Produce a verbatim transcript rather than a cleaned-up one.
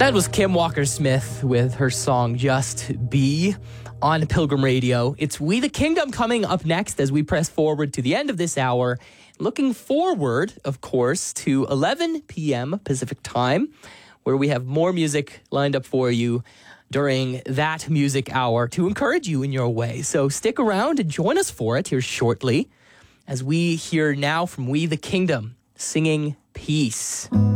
That was Kim Walker-Smith with her song Just Be on Pilgrim Radio. It's We the Kingdom coming up next as we press forward to the end of this hour. Looking forward, of course, to eleven p.m. Pacific time, where we have more music lined up for you during that music hour to encourage you in your way. So stick around and join us for it here shortly as we hear now from We the Kingdom singing Peace.